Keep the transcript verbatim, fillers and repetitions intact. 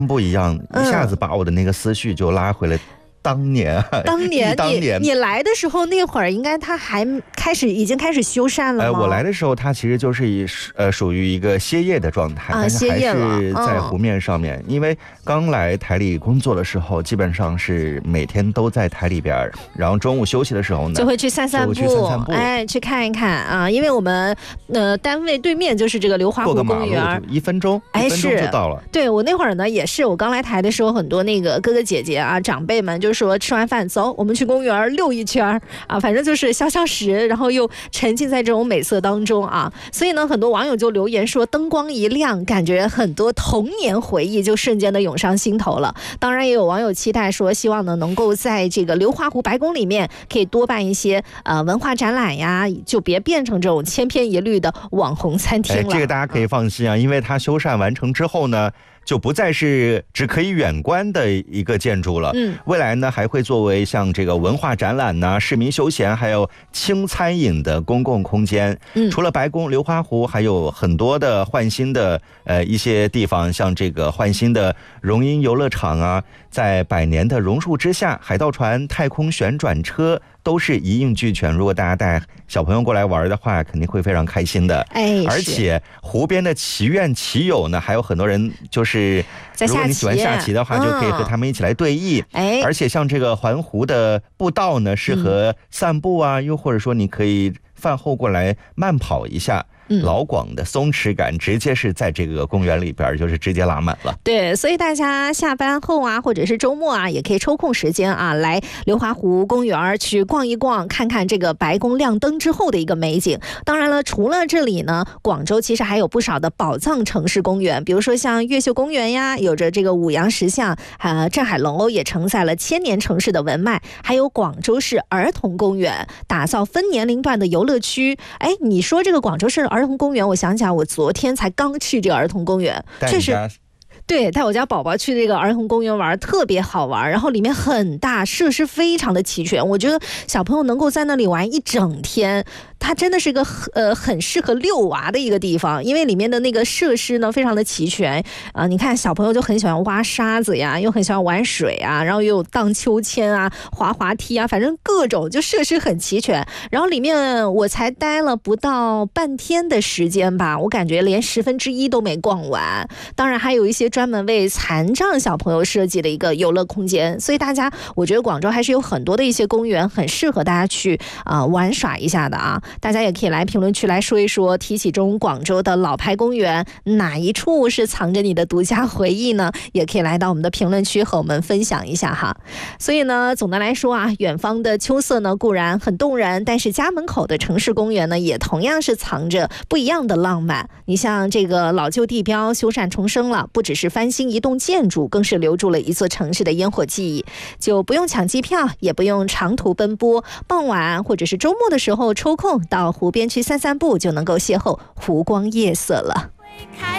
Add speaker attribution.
Speaker 1: 不一样，一下子把我的那个思绪就拉回了当年。
Speaker 2: 当年
Speaker 1: 当年
Speaker 2: 你, 你来的时候那会儿应该它还开始已经开始修缮了吗？
Speaker 1: 呃、我来的时候它其实就是以呃属于一个歇业的状态、
Speaker 2: 啊、
Speaker 1: 但是还是在
Speaker 2: 嗯、
Speaker 1: 湖面上面。因为刚来台里工作的时候基本上是每天都在台里边，然后中午休息的时候呢
Speaker 2: 就会去散散步，
Speaker 1: 去散散步
Speaker 2: 哎，去看一看啊。因为我们呃单位对面就是这个流花湖公园，
Speaker 1: 一分钟
Speaker 2: 哎，
Speaker 1: 一分钟就到了。
Speaker 2: 对，我那会儿呢也是，我刚来台的时候，很多那个哥哥姐姐啊长辈们就说吃完饭走，我们去公园溜一圈啊，反正就是消消食，然后又沉浸在这种美色当中啊。所以呢，很多网友就留言说，灯光一亮，感觉很多童年回忆就瞬间的涌上心头了。当然，也有网友期待说，希望呢能够在这个流花湖白宫里面可以多办一些呃文化展览呀，就别变成这种千篇一律的网红餐厅了。
Speaker 1: 哎，这个大家可以放心啊，因为它修缮完成之后呢，就不再是只可以远观的一个建筑了。
Speaker 2: 嗯，
Speaker 1: 未来呢还会作为像这个文化展览呢、市民休闲还有轻餐饮的公共空间。
Speaker 2: 嗯，
Speaker 1: 除了白宫、流花湖，还有很多的换新的呃一些地方，像这个换新的荣鹰游乐场啊，在百年的榕树之下，海盗船、太空旋转车都是一应俱全。如果大家带小朋友过来玩的话，肯定会非常开心的。
Speaker 2: 哎，
Speaker 1: 而且湖边的棋院棋友呢，还有很多人就是
Speaker 2: 在下棋，
Speaker 1: 如果你喜欢下棋的话，就可以和他们一起来对弈。
Speaker 2: 哎，
Speaker 1: 而且像这个环湖的步道呢，适合散步啊，嗯、又或者说你可以饭后过来慢跑一下。嗯、老广的松弛感直接是在这个公园里边就是直接拉满了。
Speaker 2: 对，所以大家下班后啊，或者是周末啊，也可以抽空时间啊，来流花湖公园去逛一逛，看看这个白宫亮灯之后的一个美景。当然了，除了这里呢，广州其实还有不少的宝藏城市公园，比如说像越秀公园呀，有着这个五羊石像，呃，镇海龙鸥也承载了千年城市的文脉，还有广州市儿童公园，打造分年龄段的游乐区。哎，你说这个广州市儿童公园，我想起来，我昨天才刚去这个儿童公园，确实。对，带我家宝宝去这个儿童公园玩，特别好玩，然后里面很大，设施非常的齐全，我觉得小朋友能够在那里玩一整天，它真的是个呃很适合遛娃的一个地方，因为里面的那个设施呢非常的齐全啊、呃。你看小朋友就很喜欢挖沙子呀，又很喜欢玩水啊，然后又有荡秋千啊、滑滑梯啊，反正各种就设施很齐全。然后里面我才待了不到半天的时间吧，我感觉连十分之一都没逛完。当然还有一些专门为残障小朋友设计的一个游乐空间，所以大家我觉得广州还是有很多的一些公园很适合大家去啊、呃、玩耍一下的啊。大家也可以来评论区来说一说，提起中广州的老牌公园，哪一处是藏着你的独家回忆呢？也可以来到我们的评论区和我们分享一下哈。所以呢，总的来说啊，远方的秋色呢固然很动人，但是家门口的城市公园呢，也同样是藏着不一样的浪漫。你像这个老旧地标修缮重生了，不只是翻新一栋建筑，更是留住了一座城市的烟火记忆。就不用抢机票，也不用长途奔波，傍晚或者是周末的时候抽空到湖边去散散步，就能够邂逅湖光夜色了。